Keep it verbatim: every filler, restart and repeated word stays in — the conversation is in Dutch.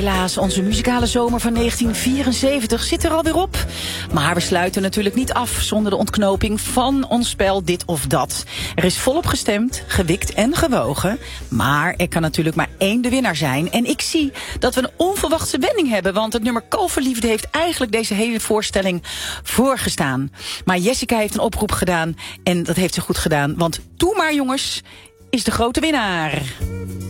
Helaas, onze muzikale zomer van negentien vierenzeventig zit er alweer op. Maar we sluiten natuurlijk niet af zonder de ontknoping van ons spel Dit of Dat. Er is volop gestemd, gewikt en gewogen. Maar er kan natuurlijk maar één de winnaar zijn. En ik zie dat we een onverwachte wending hebben. Want het nummer Kalverliefde heeft eigenlijk deze hele voorstelling voorgestaan. Maar Jessica heeft een oproep gedaan. En dat heeft ze goed gedaan. Want Doe maar jongens is de grote winnaar.